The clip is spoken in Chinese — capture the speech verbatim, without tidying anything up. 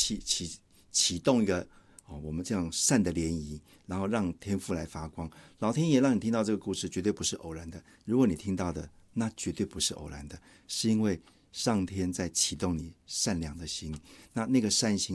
启启启动一个哦，我们这样善的涟漪，然后让天父来发光。老天爷让你听到这个故事，绝对不是偶然的。如果你听到的，那绝对不是偶然的，是因为上天在启动你善良的心。那那个善心